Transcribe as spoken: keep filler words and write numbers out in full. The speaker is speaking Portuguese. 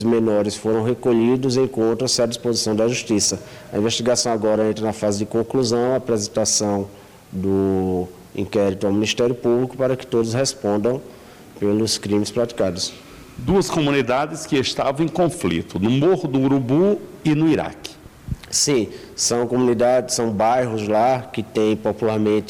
menores foram recolhidos e encontram-se à disposição da Justiça. A investigação agora entra na fase de conclusão, apresentação do inquérito ao Ministério Público para que todos respondam pelos crimes praticados. Duas comunidades que estavam em conflito, no Morro do Urubu e no Iraque. Sim, são comunidades, são bairros lá que têm popularmente